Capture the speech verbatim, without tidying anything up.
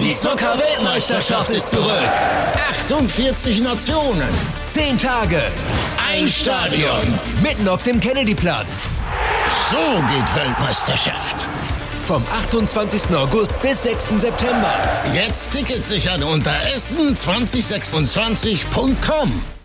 Die Zucker-Weltmeisterschaft ist zurück. achtundvierzig Nationen. Zehn Tage. Ein Stadion. Mitten auf dem Kennedyplatz. So geht Weltmeisterschaft. Vom achtundzwanzigsten August bis sechsten September. Jetzt Tickets sichern unter essen zwanzig sechsundzwanzig punkt com.